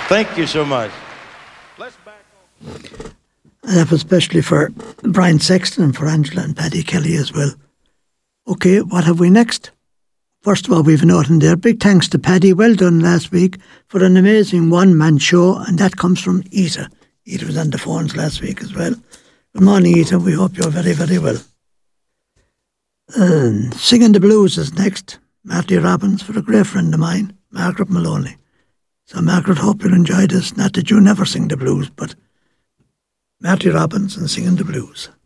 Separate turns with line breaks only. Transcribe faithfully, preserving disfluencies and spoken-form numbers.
Thank you so much. Let's back
up. And that was especially for Brian Sexton and for Angela and Paddy Kelly as well. Okay, what have we next? First of all, we've a note in there. Big thanks to Paddy. Well done last week for an amazing one-man show, and that comes from Ita. Ita was on the phones last week as well. Good morning, Ita. We hope you're very, very well. Um, Singing the Blues is next. Marty Robbins for a great friend of mine, Margaret Maloney. So, Margaret, hope you enjoyed this. Not that you never sing the blues, but Marty Robbins and Singing the Blues.